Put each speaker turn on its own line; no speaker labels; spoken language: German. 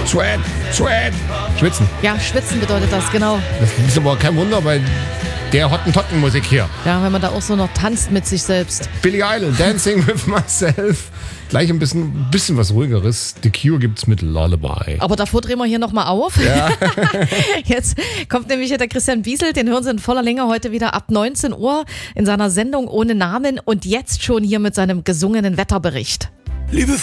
Sweat. Schwitzen.
Ja, schwitzen bedeutet das, genau.
Das ist aber kein Wunder bei der Hottentotten-Musik hier.
Ja, wenn man da auch so noch tanzt mit sich selbst.
Billy Idol, Dancing with Myself. Gleich ein bisschen was Ruhigeres. The Cure gibt's mit Lullaby.
Aber davor drehen wir hier nochmal auf.
Ja.
Jetzt kommt nämlich hier der Christian Biesel, den hören Sie in voller Länge heute wieder ab 19 Uhr in seiner Sendung Ohne Namen und jetzt schon hier mit seinem gesungenen Wetterbericht.
Liebe